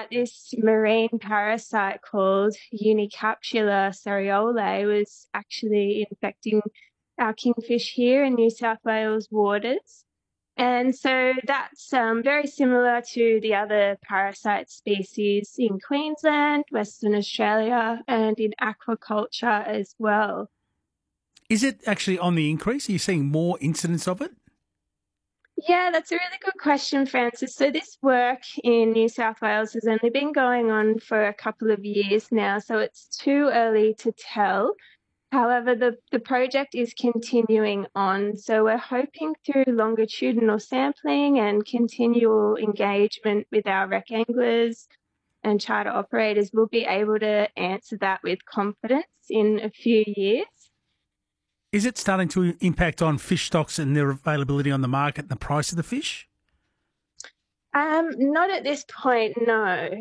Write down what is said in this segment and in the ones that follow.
that this marine parasite called Unicapsula cereole was actually infecting our kingfish here in New South Wales waters. And so that's very similar to the other parasite species in Queensland, Western Australia, and in aquaculture as well. Is it actually on the increase? Are you seeing more incidents of it? Yeah, that's a really good question, Francis. So this work in New South Wales has only been going on for a couple of years now, so it's too early to tell. However, the project is continuing on. So we're hoping through longitudinal sampling and continual engagement with our rec anglers and charter operators, we'll be able to answer that with confidence in a few years. Is it starting to impact on fish stocks and their availability on the market and the price of the fish? Not at this point, no.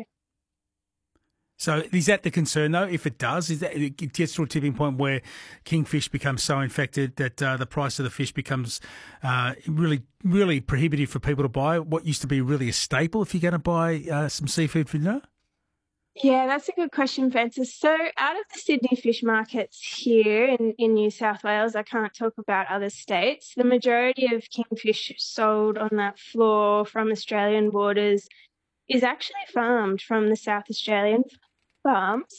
So is that the concern, though? If it does, is that it gets to a tipping point where kingfish becomes so infected that the price of the fish becomes really, really prohibitive for people to buy what used to be really a staple if you're going to buy some seafood for dinner? Yeah, that's a good question, Francis. So out of the Sydney fish markets here in New South Wales, I can't talk about other states, the majority of kingfish sold on that floor from Australian waters is actually farmed from the South Australian farms.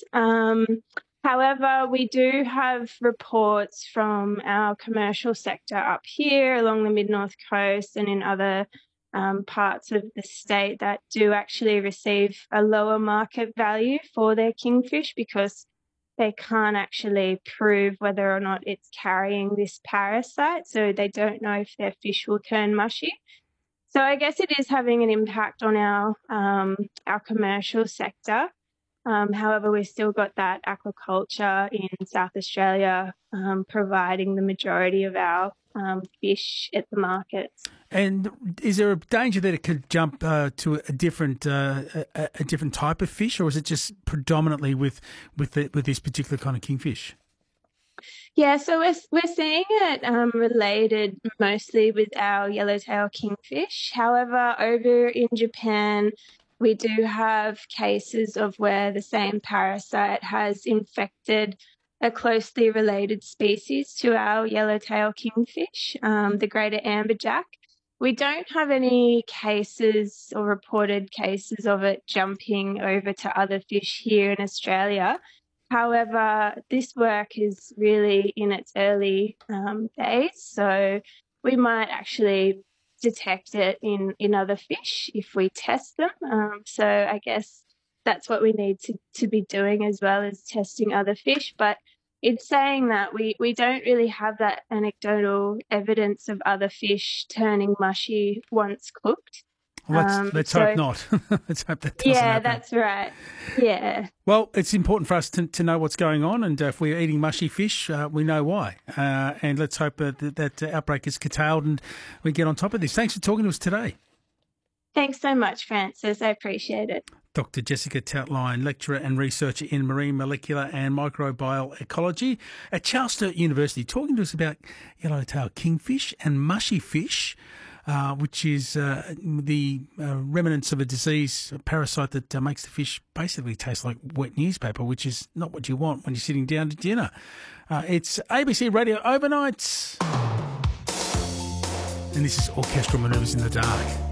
However, we do have reports from our commercial sector up here along the Mid-North Coast and in other parts of the state that do actually receive a lower market value for their kingfish because they can't actually prove whether or not it's carrying this parasite, so they don't know if their fish will turn mushy. So I guess it is having an impact on our commercial sector. However, we've still got that aquaculture in South Australia providing the majority of our fish at the markets. And is there a danger that it could jump to a different type of fish, or is it just predominantly with this particular kind of kingfish? Yeah, so we're seeing it related mostly with our yellowtail kingfish. However, over in Japan, we do have cases of where the same parasite has infected a closely related species to our yellowtail kingfish, the greater amberjack. We don't have any cases or reported cases of it jumping over to other fish here in Australia. However, this work is really in its early days, so we might actually detect it in other fish if we test them. So I guess that's what we need to be doing as well as testing other fish. But in saying that, we don't really have that anecdotal evidence of other fish turning mushy once cooked. Well, let's hope not. Let's hope that doesn't happen. Yeah, that's right. Yeah. Well, it's important for us to know what's going on, and if we're eating mushy fish, we know why. And let's hope that outbreak is curtailed and we get on top of this. Thanks for talking to us today. Thanks so much, Francis. I appreciate it. Dr. Jessica Toutline, lecturer and researcher in marine molecular and microbial ecology at Charles Sturt University, talking to us about yellowtail kingfish and mushy fish, which is the remnants of a disease, a parasite that makes the fish basically taste like wet newspaper, which is not what you want when you're sitting down to dinner. It's ABC Radio Overnight, and this is Orchestral Manoeuvres in the Dark.